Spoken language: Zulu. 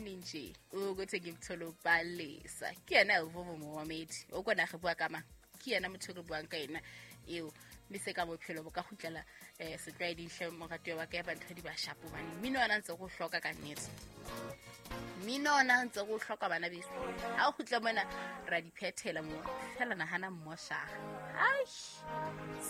kancane nje ukuthi ngimthole ukubalisa ke yena uvuvu Mohammed okona ge bua ka mang ke yena motho re buang ka ena eo mise ka bophelo bo ka khutlela se try di hle mo ratio wa ka ba ntho di ba shapo bane mmino ona ntse go hloka ka nnete mmino ona ntse go hloka bana beso ha o khutla mona ra di phethela mo fela nahana mmosha ai